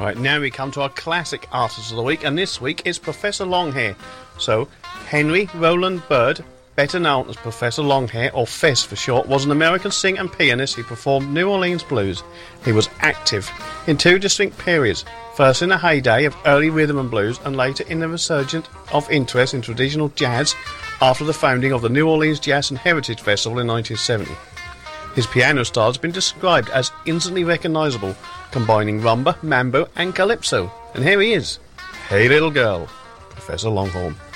Right, now we come to our classic artist of the week, and this week it's Professor Longhair. So, Henry Roland Bird, better known as Professor Longhair, or Fez for short, was an American singer and pianist who performed New Orleans blues. He was active in two distinct periods, first in the heyday of early rhythm and blues, and later in the resurgence of interest in traditional jazz after the founding of the New Orleans Jazz and Heritage Festival in 1970. His piano style has been described as instantly recognisable, combining rumba, mambo and calypso. And here he is. Hey Little Girl, Professor Longhorn.